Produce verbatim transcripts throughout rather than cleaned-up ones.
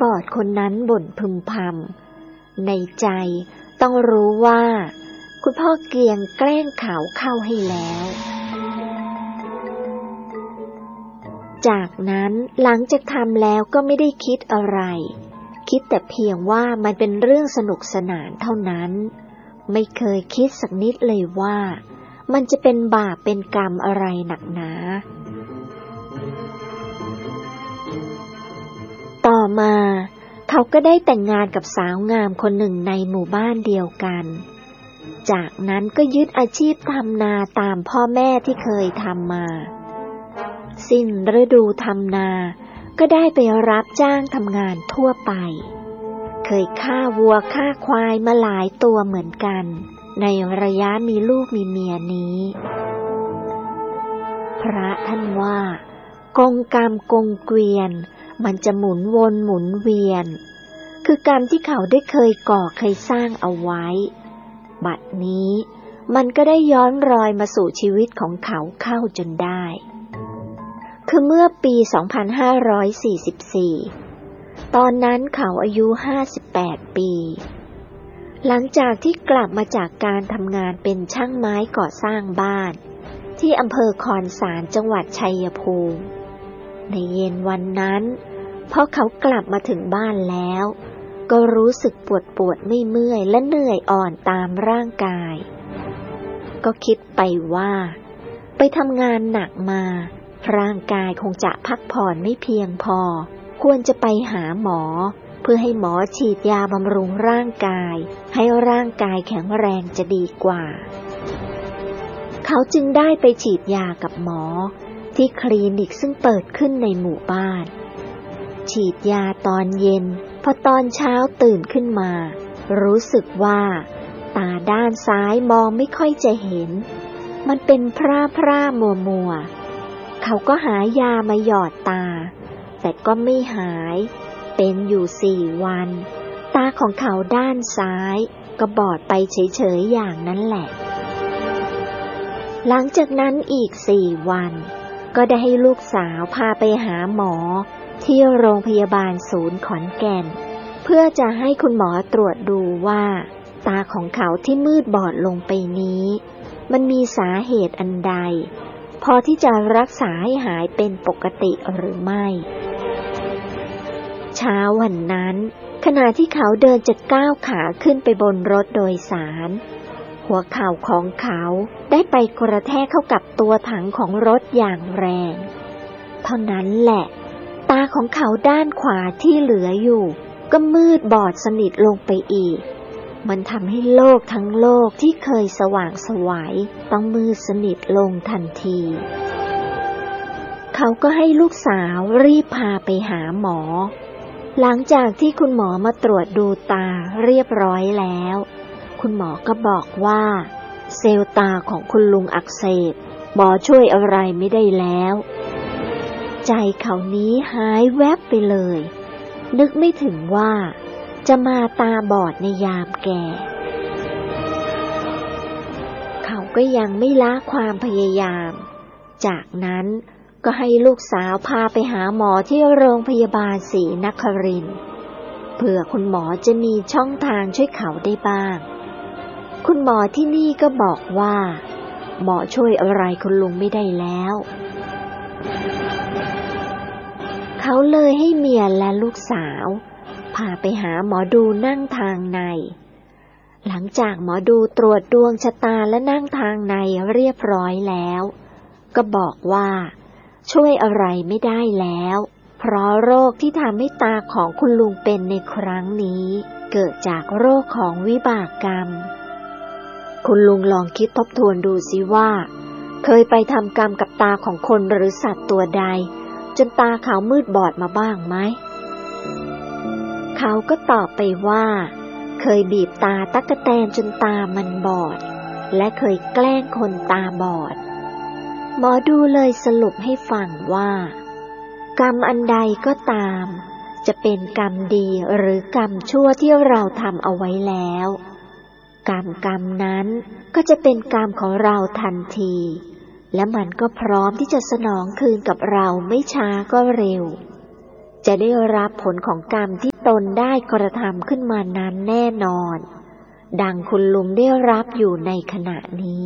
บอดคนนั้นบ่นพึมพำในใจต้องรู้ว่าคุณพ่อเกียงแกล้งเขาเข้าให้แล้วจากนั้นหลังจากทำแล้วก็ไม่ได้คิดอะไรคิดแต่เพียงว่ามันเป็นเรื่องสนุกสนานเท่านั้นไม่เคยคิดสักนิดเลยว่ามันจะเป็นบาปเป็นกรรมอะไรหนักหนาต่อมาเขาก็ได้แต่งงานกับสาวงามคนหนึ่งในหมู่บ้านเดียวกันจากนั้นก็ยึดอาชีพทำนาตามพ่อแม่ที่เคยทำมาสิ้นฤดูทำนาก็ได้ไปรับจ้างทำงานทั่วไปเคยฆ่าวัวฆ่าควายมาหลายตัวเหมือนกันในระยะมีลูกมีเมียนี้พระท่านว่ากงกรรมกงเกวียนมันจะหมุนวนหมุนเวียนคือกรรมที่เขาได้เคยก่อเคยสร้างเอาไว้บัดนี้มันก็ได้ย้อนรอยมาสู่ชีวิตของเขาเข้าจนได้คือเมื่อปี สองพันห้าร้อยสี่สิบสี่ ตอนนั้นเขาอายุ ห้าสิบแปด ปีหลังจากที่กลับมาจากการทำงานเป็นช่างไม้ก่อสร้างบ้านที่อำเภอคอนสารจังหวัดชัยภูมิในเย็นวันนั้นพอเขากลับมาถึงบ้านแล้วก็รู้สึกปวดปวดไม่เมื่อยและเหนื่อยอ่อนตามร่างกายก็คิดไปว่าไปทำงานหนักมาร่างกายคงจะพักผ่อนไม่เพียงพอควรจะไปหาหมอเพื่อให้หมอฉีดยาบำรุงร่างกายให้ร่างกายแข็งแรงจะดีกว่าเขาจึงได้ไปฉีดยากับหมอที่คลินิกซึ่งเปิดขึ้นในหมู่บ้านฉีดยาตอนเย็นพอตอนเช้าตื่นขึ้นมารู้สึกว่าตาด้านซ้ายมองไม่ค่อยจะเห็นมันเป็นพร่าพร่ามัวมัวเขาก็หายามาหยอดตาแต่ก็ไม่หายเป็นอยู่สี่วันตาของเขาด้านซ้ายก็บอดไปเฉยๆอย่างนั้นแหละหลังจากนั้นอีกสี่วันก็ได้ให้ลูกสาวพาไปหาหมอที่โรงพยาบาลศูนย์ขอนแก่นเพื่อจะให้คุณหมอตรวจดูว่าตาของเขาที่มืดบอดลงไปนี้มันมีสาเหตุอันใดพอที่จะรักษาให้หายเป็นปกติหรือไม่เช้าวันนั้นขณะที่เขาเดินจะก้าวขาขึ้นไปบนรถโดยสารหัวเข่าของเขาได้ไปกระแทกเข้ากับตัวถังของรถอย่างแรงเท่านั้นแหละตาของเขาด้านขวาที่เหลืออยู่ก็มืดบอดสนิทลงไปอีกมันทำให้โลกทั้งโลกที่เคยสว่างไสวต้องมืดสนิทลงทันทีเขาก็ให้ลูกสาวรีบพาไปหาหมอหลังจากที่คุณหมอมาตรวจดูตาเรียบร้อยแล้วคุณหมอก็บอกว่าเซลล์ตาของคุณลุงอักเสบหมอช่วยอะไรไม่ได้แล้วใจเขานี้หายแวบไปเลยนึกไม่ถึงว่าจะมาตาบอดในยามแก่เขาก็ยังไม่ละความพยายามจากนั้นก็ให้ลูกสาวพาไปหาหมอที่โรงพยาบาลศรีนครินทร์เผื่อคุณหมอจะมีช่องทางช่วยเขาได้บ้างคุณหมอที่นี่ก็บอกว่าหมอช่วยอะไรคุณลุงไม่ได้แล้วเขาเลยให้เมียและลูกสาวพาไปหาหมอดูนั่งทางในหลังจากหมอดูตรวจดวงชะตาและนั่งทางในเรียบร้อยแล้วก็บอกว่าช่วยอะไรไม่ได้แล้วเพราะโรคที่ทำให้ตาของคุณลุงเป็นในครั้งนี้เกิดจากโรคของวิบากกรรมคุณลุงลองคิดทบทวนดูสิว่าเคยไปทำกรรมกับตาของคนหรือสัตว์ตัวใดจนตาเขามืดบอดมาบ้างไหมเขาก็ตอบไปว่าเคยบีบตาตั๊กแตนจนตามันบอดและเคยแกล้งคนตาบอดหมอดูเลยสรุปให้ฟังว่ากรรมอันใดก็ตามจะเป็นกรรมดีหรือกรรมชั่วที่เราทำเอาไว้แล้วกรรมกรรมนั้นก็จะเป็นกรรมของเราทันทีและมันก็พร้อมที่จะสนองคืนกับเราไม่ช้าก็เร็วจะได้รับผลของกรรมที่ตนได้กระทำขึ้นมานั้นแน่นอนดังคุณลุงได้รับอยู่ในขณะนี้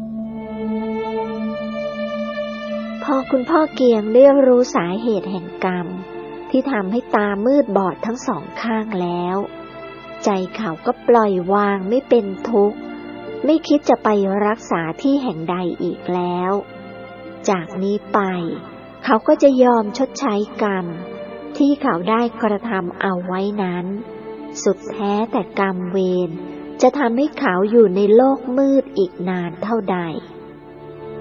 พอคุณพ่อเกียงได้รู้สาเหตุแห่งกรรมที่ทำให้ตามืดบอดทั้งสองข้างแล้วใจเขาก็ปล่อยวางไม่เป็นทุกข์ไม่คิดจะไปรักษาที่แห่งใดอีกแล้วจากนี้ไปเขาก็จะยอมชดใช้กรรมที่เขาได้กระทำเอาไว้นั้นสุดแท้แต่กรรมเวรจะทำให้เขาอยู่ในโลกมืดอีกนานเท่าใด